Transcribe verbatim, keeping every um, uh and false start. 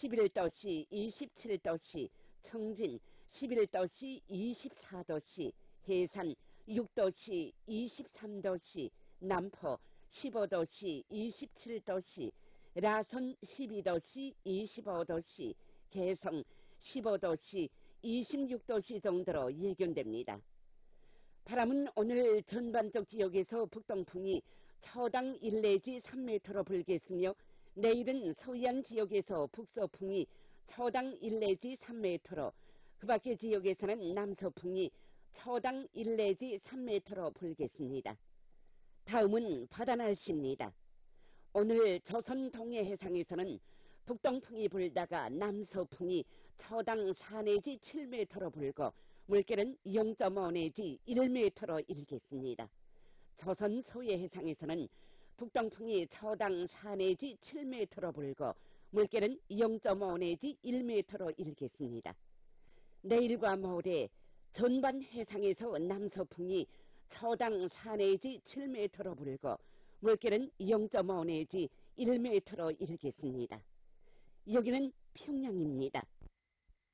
십일 도씨, 이십칠 도씨, 청진 십일 도씨, 이십사 도씨, 해산 육 도씨, 이십삼 도씨, 남포 십오 도씨, 이십칠 도씨, 라선 십이 도씨, 이십오 도씨, 개성 십오 도씨, 이십육 도씨 정도로 예견됩니다. 바람은 오늘 전반적 지역에서 북동풍이 초당 일 내지 삼 미터로 불겠으며 내일은 서해안 지역에서 북서풍이 초당 일 내지 삼 미터로 그 밖의 지역에서는 남서풍이 초당 일 내지 삼 미터로 불겠습니다. 다음은 바다 날씨입니다. 오늘 조선 동해 해상에서는 북동풍이 불다가 남서풍이 초당 사 내지 칠 미터로 불고 물결은 영 점 오 내지 일 미터로 일겠습니다. 조선 서해 해상에서는 북동풍이 초당 사 내지 칠 미터로 불고 물결은 영 점 오 내지 일 미터로 일겠습니다. 내일과 모레 전반 해상에서 남서풍이 초당 사 내지 칠 미터로 불고 물결은 영 점 오 내지 일 미터로 일겠습니다. 여기는 평양입니다.